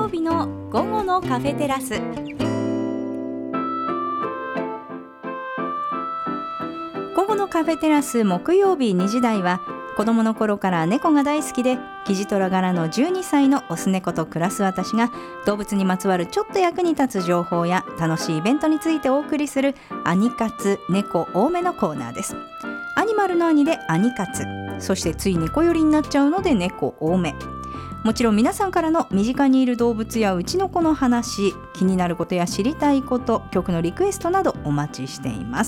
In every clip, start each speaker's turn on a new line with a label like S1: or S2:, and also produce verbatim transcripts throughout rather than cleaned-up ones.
S1: 曜日の午後のカフェテラス。午後のカフェテラス木曜日にじ台は、子供の頃から猫が大好きでキジトラ柄のじゅうにさいのオス猫と暮らす私が、動物にまつわるちょっと役に立つ情報や楽しいイベントについてお送りするアニ活猫多めのコーナーです。アニマルのアニでアニ活、そしてつい猫寄りになっちゃうので猫多め。もちろん皆さんからの身近にいる動物やうちの子の話、気になることや知りたいこと、曲のリクエストなどお待ちしています。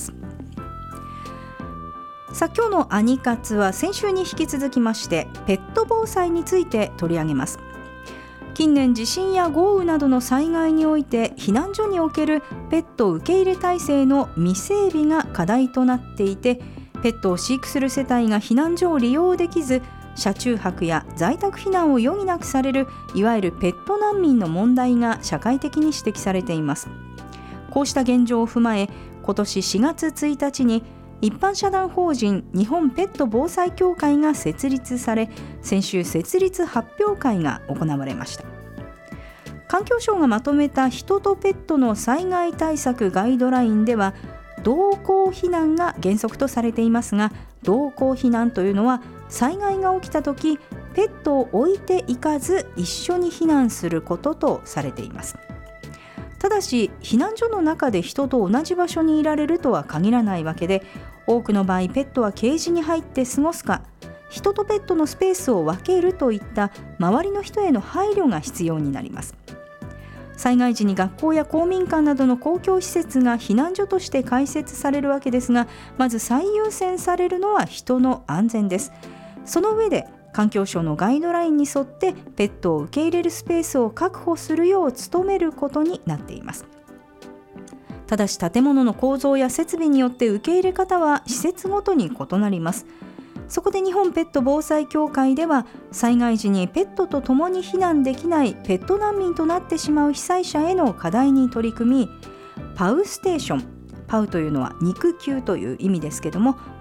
S1: さあ、今日のアニ活は先週に引き続きましてペット防災について取り上げます。近年地震や豪雨などの災害において避難所におけるペット受け入れ体制の未整備が課題となっていて、ペットを飼育する世帯が避難所を利用できず、車中泊や在宅避難を余儀なくされるいわゆるペット難民の問題が社会的に指摘されています。こうした現状を踏まえ、今年しがつついたちに一般社団法人日本ペット防災協会が設立され、先週設立発表会が行われました。環境省がまとめた人とペットの災害対策ガイドラインでは、同行避難が原則とされていますが、同行避難というのは災害が起きたときペットを置いていかず一緒に避難することとされています。ただし避難所の中で人と同じ場所にいられるとは限らないわけで、多くの場合ペットはケージに入って過ごすか、人とペットのスペースを分けるといった周りの人への配慮が必要になります。災害時に学校や公民館などの公共施設が避難所として開設されるわけですが、まず最優先されるのは人の安全です。その上で環境省のガイドラインに沿ってペットを受け入れるスペースを確保するよう努めることになっています。ただし建物の構造や設備によって受け入れ方は施設ごとに異なります。そこで日本ペット防災協会では、災害時にペットと共に避難できないペット難民となってしまう被災者への課題に取り組み、パウステーション、パウというのは肉球という意味ですけども、